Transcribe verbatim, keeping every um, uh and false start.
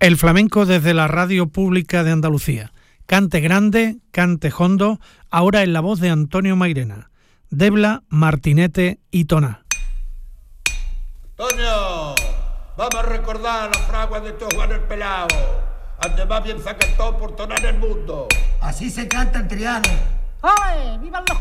El flamenco desde la Radio Pública de Andalucía. Cante grande, cante hondo, ahora en la voz de Antonio Mairena, Debla, Martinete y Toná. Toño, vamos a recordar la fragua de Teo Juan el Pelao, ande más bien sacantó por tonar el mundo. Así se canta el triano. ¡Ay! ¡Vivan los